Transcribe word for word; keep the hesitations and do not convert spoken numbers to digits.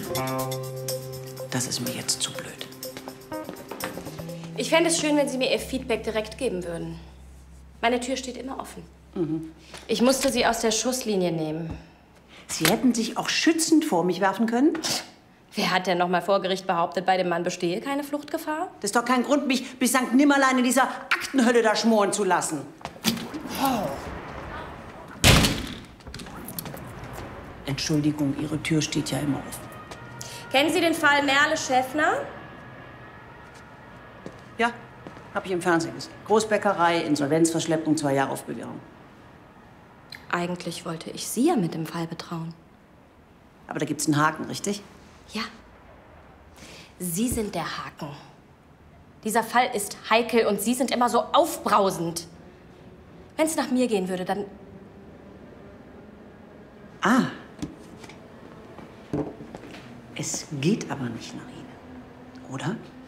Das ist mir jetzt zu blöd. Ich fände es schön, wenn Sie mir Ihr Feedback direkt geben würden. Meine Tür steht immer offen. Mhm. Ich musste Sie aus der Schusslinie nehmen. Sie hätten sich auch schützend vor mich werfen können? Wer hat denn noch mal vor Gericht behauptet, bei dem Mann bestehe keine Fluchtgefahr? Das ist doch kein Grund, mich bis Sankt Nimmerlein in dieser Aktenhölle da schmoren zu lassen. Oh. Entschuldigung, Ihre Tür steht ja immer offen. Kennen Sie den Fall Merle Schäffner? Ja, habe ich im Fernsehen gesehen. Großbäckerei, Insolvenzverschleppung, zwei Jahre auf Bewährung. Eigentlich wollte ich Sie ja mit dem Fall betrauen. Aber da gibt's einen Haken, richtig? Ja. Sie sind der Haken. Dieser Fall ist heikel und Sie sind immer so aufbrausend. Wenn es nach mir gehen würde, dann... Ah. Es geht aber nicht nach Ihnen, oder?